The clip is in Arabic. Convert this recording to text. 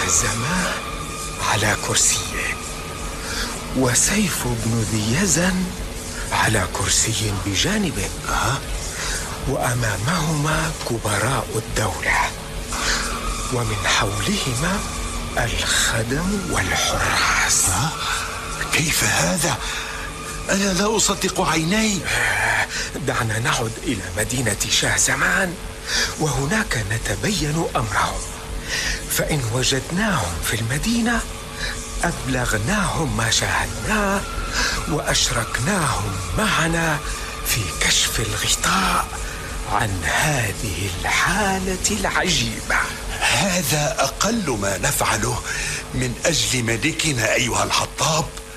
شاه زمان على كرسيه، وسيف بن ذي يزن على كرسي بجانبه، وأمامهما كبراء الدولة، ومن حولهما الخدم والحراس. كيف هذا؟ أنا لا أصدق عيني. دعنا نعد إلى مدينة شاه زمان، وهناك نتبين أمرهم، فإن وجدناهم في المدينة أبلغناهم ما شاهدناه، وأشركناهم معنا في كشف الغطاء عن هذه الحالة العجيبة. هذا أقل ما نفعله من أجل ملكنا أيها الحطاب.